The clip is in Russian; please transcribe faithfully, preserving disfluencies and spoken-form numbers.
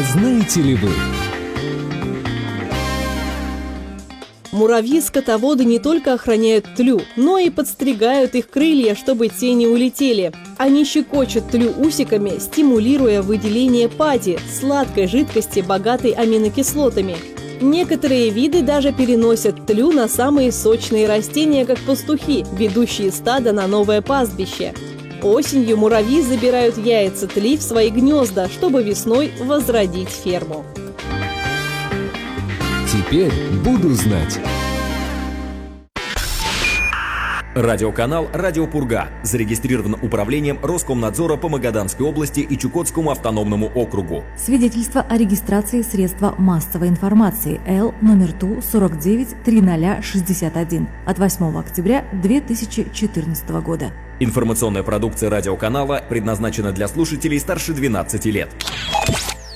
А знаете ли вы? Муравьи-скотоводы не только охраняют тлю, но и подстригают их крылья, чтобы те не улетели. Они щекочут тлю усиками, стимулируя выделение пади – сладкой жидкости, богатой аминокислотами. Некоторые виды даже переносят тлю на самые сочные растения, как пастухи, ведущие стадо на новое пастбище. Осенью муравьи забирают яйца тли в свои гнезда, чтобы весной возродить ферму. Теперь буду знать. Радиоканал «Радио Пурга» зарегистрирован управлением Роскомнадзора по Магаданской области и Чукотскому автономному округу. Свидетельство о регистрации средства массовой информации Л номер Ту сорок девять триста шестьдесят один от восьмого октября две тысячи четырнадцатого года. Информационная продукция радиоканала предназначена для слушателей старше двенадцати лет.